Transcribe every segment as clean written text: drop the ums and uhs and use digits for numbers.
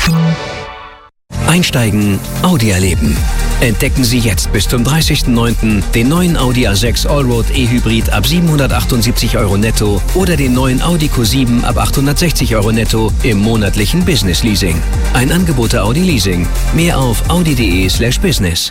Einsteigen, Audi erleben. Entdecken Sie jetzt bis zum 30.09. den neuen Audi A6 Allroad E-Hybrid ab 778 € netto oder den neuen Audi Q7 ab 860 € netto im monatlichen Business Leasing. Ein Angebot der Audi Leasing. Mehr auf audi.de/business.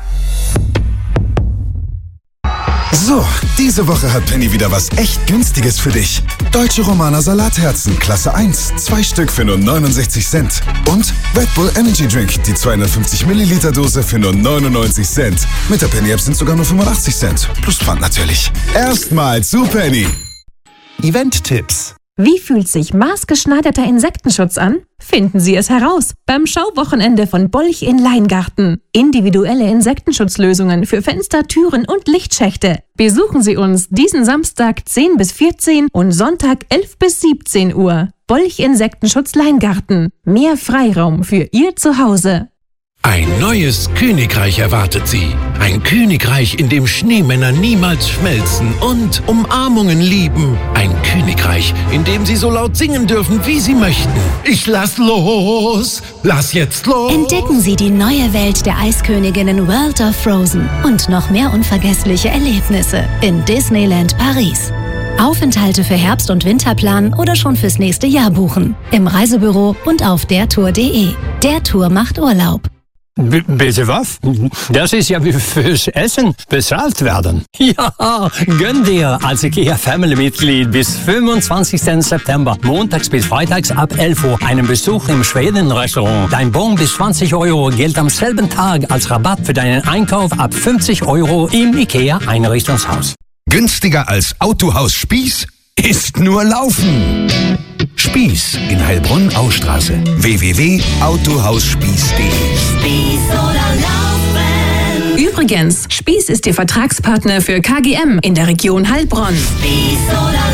So, diese Woche hat Penny wieder was echt Günstiges für dich. Deutsche Romaner Salatherzen, Klasse 1, 2 Stück für nur 69 Cent. Und Red Bull Energy Drink, die 250 Milliliter Dose für nur 99 Cent. Mit der Penny App sind sogar nur 85 Cent. Plus Pfand natürlich. Erstmal zu Penny. Event-Tipps. Wie fühlt sich maßgeschneiderter Insektenschutz an? Finden Sie es heraus beim Schauwochenende von Bolch in Leingarten. Individuelle Insektenschutzlösungen für Fenster, Türen und Lichtschächte. Besuchen Sie uns diesen Samstag 10 bis 14 und Sonntag 11 bis 17 Uhr. Bolch Insektenschutz Leingarten. Mehr Freiraum für Ihr Zuhause. Ein neues Königreich erwartet Sie. Ein Königreich, in dem Schneemänner niemals schmelzen und Umarmungen lieben. Ein Königreich, in dem Sie so laut singen dürfen, wie Sie möchten. Ich lass los! Lass jetzt los! Entdecken Sie die neue Welt der Eisköniginnen World of Frozen und noch mehr unvergessliche Erlebnisse in Disneyland Paris. Aufenthalte für Herbst- und Winterplan oder schon fürs nächste Jahr buchen. Im Reisebüro und auf dertour.de. Der Tour macht Urlaub. Bitte was? Das ist ja wie fürs Essen bezahlt werden. Ja, gönn dir als IKEA-Family-Mitglied bis 25. September, montags bis freitags ab 11 Uhr, einen Besuch im Schweden-Restaurant. Dein Bon bis 20 € gilt am selben Tag als Rabatt für deinen Einkauf ab 50 € im IKEA-Einrichtungshaus. Günstiger als Autohaus Spieß ist nur Laufen. Spieß in Heilbronn-Ausstraße. www.autohausspieß.de. Spieß oder Laufen. Übrigens, Spieß ist Ihr Vertragspartner für KGM in der Region Heilbronn. Spieß oder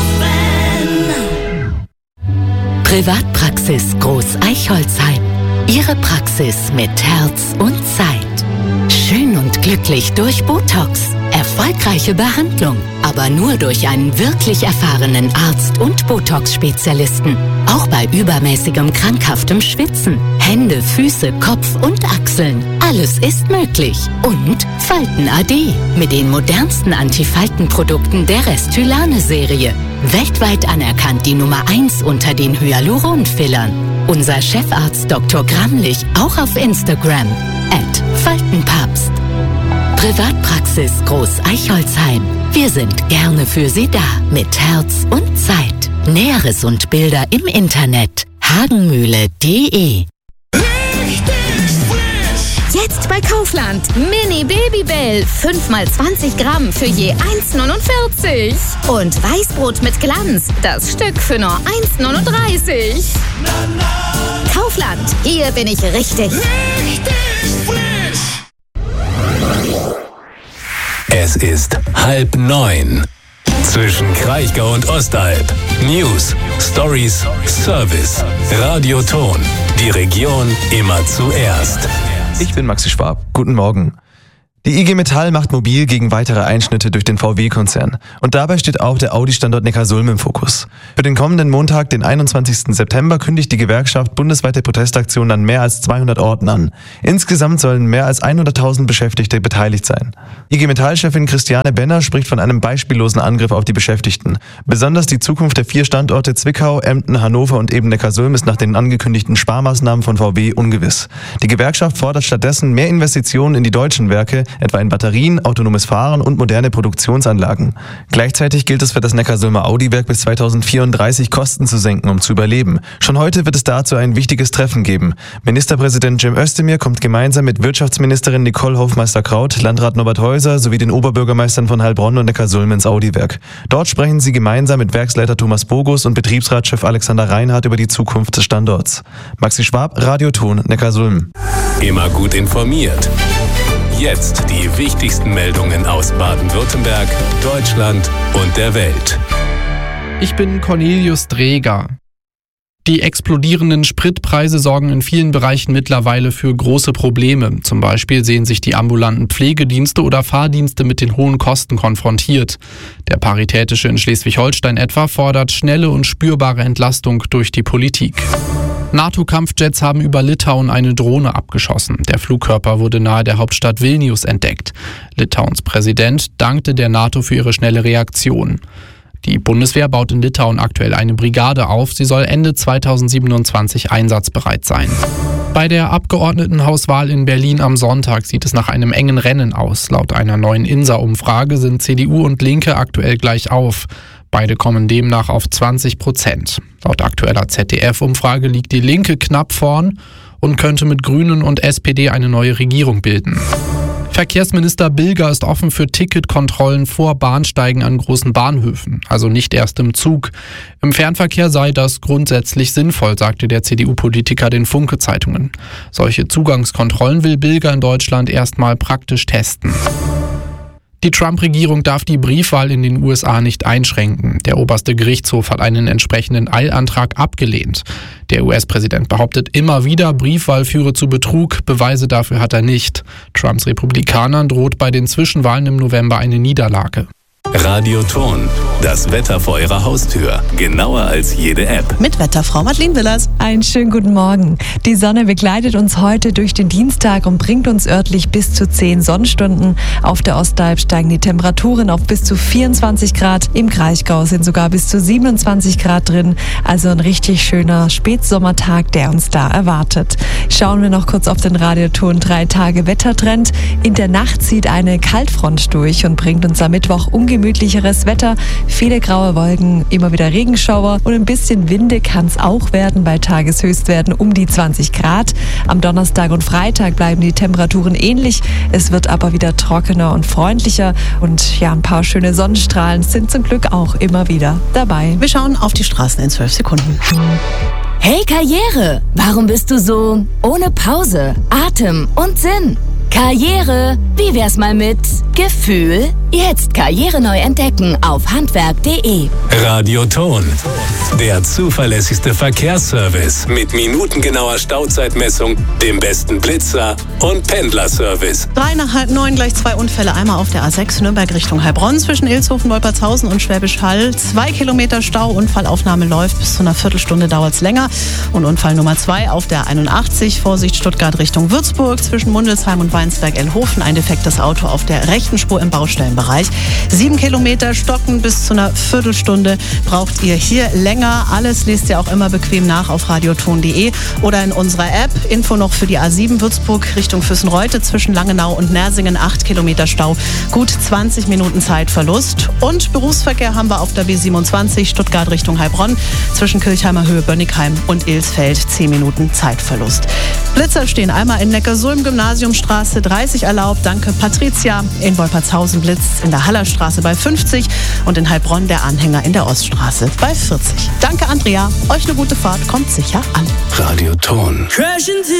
Laufen. Privatpraxis Groß Eichholzheim. Ihre Praxis mit Herz und Zeit. Schön und glücklich durch Botox. Erfolgreiche Behandlung, aber nur durch einen wirklich erfahrenen Arzt und Botox-Spezialisten. Auch bei übermäßigem krankhaftem Schwitzen. Hände, Füße, Kopf und Achseln. Alles ist möglich. Und Falten AD mit den modernsten Antifaltenprodukten der Restylane-Serie. Weltweit anerkannt die Nummer 1 unter den Hyaluron-Fillern. Unser Chefarzt Dr. Gramlich auch auf Instagram @Faltenpapst. Privatpraxis Groß Eichholzheim. Wir sind gerne für Sie da mit Herz und Zeit. Näheres und Bilder im Internet hagenmühle.de. Jetzt bei Kaufland. Mini Babybell. 5x20 Gramm für je 1,49. Und Weißbrot mit Glanz. Das Stück für nur 1,39. Kaufland. Hier bin ich richtig. Es ist 8:30. Zwischen Kraichgau und Ostalb. News, Stories, Service, Radioton. Die Region immer zuerst. Ich bin Maxi Schwab. Guten Morgen. Die IG Metall macht mobil gegen weitere Einschnitte durch den VW-Konzern. Und dabei steht auch der Audi-Standort Neckarsulm im Fokus. Für den kommenden Montag, den 21. September, kündigt die Gewerkschaft bundesweite Protestaktionen an mehr als 200 Orten an. Insgesamt sollen mehr als 100.000 Beschäftigte beteiligt sein. IG Metall-Chefin Christiane Benner spricht von einem beispiellosen Angriff auf die Beschäftigten. Besonders die Zukunft der 4 Standorte Zwickau, Emden, Hannover und eben Neckarsulm ist nach den angekündigten Sparmaßnahmen von VW ungewiss. Die Gewerkschaft fordert stattdessen mehr Investitionen in die deutschen Werke, etwa in Batterien, autonomes Fahren und moderne Produktionsanlagen. Gleichzeitig gilt es für das Neckarsulmer Audi-Werk bis 2034 Kosten zu senken, um zu überleben. Schon heute wird es dazu ein wichtiges Treffen geben. Ministerpräsident Cem Özdemir kommt gemeinsam mit Wirtschaftsministerin Nicole Hofmeister-Kraut, Landrat Norbert Häuser sowie den Oberbürgermeistern von Heilbronn und Neckarsulm ins Audi-Werk. Dort sprechen sie gemeinsam mit Werksleiter Thomas Bogus und Betriebsratschef Alexander Reinhardt über die Zukunft des Standorts. Maxi Schwab, Radioton, Neckarsulm. Immer gut informiert. Jetzt die wichtigsten Meldungen aus Baden-Württemberg, Deutschland und der Welt. Ich bin Cornelius Dreger. Die explodierenden Spritpreise sorgen in vielen Bereichen mittlerweile für große Probleme. Zum Beispiel sehen sich die ambulanten Pflegedienste oder Fahrdienste mit den hohen Kosten konfrontiert. Der Paritätische in Schleswig-Holstein etwa fordert schnelle und spürbare Entlastung durch die Politik. NATO-Kampfjets haben über Litauen eine Drohne abgeschossen. Der Flugkörper wurde nahe der Hauptstadt Vilnius entdeckt. Litauens Präsident dankte der NATO für ihre schnelle Reaktion. Die Bundeswehr baut in Litauen aktuell eine Brigade auf. Sie soll Ende 2027 einsatzbereit sein. Bei der Abgeordnetenhauswahl in Berlin am Sonntag sieht es nach einem engen Rennen aus. Laut einer neuen INSA-Umfrage sind CDU und Linke aktuell gleich auf. Beide kommen demnach auf 20%. Laut aktueller ZDF-Umfrage liegt die Linke knapp vorn und könnte mit Grünen und SPD eine neue Regierung bilden. Verkehrsminister Bilger ist offen für Ticketkontrollen vor Bahnsteigen an großen Bahnhöfen, also nicht erst im Zug. Im Fernverkehr sei das grundsätzlich sinnvoll, sagte der CDU-Politiker den Funke-Zeitungen. Solche Zugangskontrollen will Bilger in Deutschland erstmal praktisch testen. Die Trump-Regierung darf die Briefwahl in den USA nicht einschränken. Der oberste Gerichtshof hat einen entsprechenden Eilantrag abgelehnt. Der US-Präsident behauptet immer wieder, Briefwahl führe zu Betrug. Beweise dafür hat er nicht. Trumps Republikanern droht bei den Zwischenwahlen im November eine Niederlage. Radioton, das Wetter vor Ihrer Haustür. Genauer als jede App. Mit Wetterfrau Madeleine Willers. Einen schönen guten Morgen. Die Sonne begleitet uns heute durch den Dienstag und bringt uns örtlich bis zu 10 Sonnenstunden. Auf der Ostalb steigen die Temperaturen auf bis zu 24 Grad. Im Kraichgau sind sogar bis zu 27 Grad drin. Also ein richtig schöner Spätsommertag, der uns da erwartet. Schauen wir noch kurz auf den Radioton 3-Tage-Wettertrend. In der Nacht zieht eine Kaltfront durch und bringt uns am Mittwoch ungemütlicheres Wetter, viele graue Wolken, immer wieder Regenschauer und ein bisschen windig kann es auch werden bei Tageshöchstwerten um die 20 Grad. Am Donnerstag und Freitag bleiben die Temperaturen ähnlich, es wird aber wieder trockener und freundlicher und ja, ein paar schöne Sonnenstrahlen sind zum Glück auch immer wieder dabei. Wir schauen auf die Straßen in 12 Sekunden. Hey Karriere, warum bist du so ohne Pause, Atem und Sinn? Karriere, wie wär's mal mit Gefühl? Jetzt Karriere neu entdecken auf handwerk.de. Radioton, der zuverlässigste Verkehrsservice mit minutengenauer Stauzeitmessung, dem besten Blitzer und Pendlerservice. 3 nach halb 9 gleich 2 Unfälle. Einmal auf der A6 Nürnberg Richtung Heilbronn zwischen Ilshofen, Wolpertshausen und Schwäbisch Hall. 2 Kilometer Stau, Unfallaufnahme läuft. Bis zu einer Viertelstunde dauert es länger. Und Unfall Nummer 2 auf der 81, Vorsicht Stuttgart Richtung Würzburg zwischen Mundelsheim und Weinsberg-Elhofen. Ein defektes Auto auf der rechten Spur im Baustellenbereich. 7 Kilometer stocken bis zu einer Viertelstunde braucht ihr hier länger. Alles lest ihr auch immer bequem nach auf radioton.de oder in unserer App. Info noch für die A7 Würzburg Richtung Füssenreute zwischen Langenau und Nersingen. 8 Kilometer Stau, gut 20 Minuten Zeitverlust. Und Berufsverkehr haben wir auf der B27 Stuttgart Richtung Heilbronn zwischen Kirchheimer Höhe, Bönnigheim und Ilsfeld. 10 Minuten Zeitverlust. Blitzer stehen einmal in Neckarsulm, Gymnasiumstraße 30 erlaubt. Danke Patricia. In Wolpertshausen blitzt in der Hallerstraße bei 50 und in Heilbronn der Anhänger in der Oststraße bei 40. Danke Andrea. Euch eine gute Fahrt. Kommt sicher an. Radioton.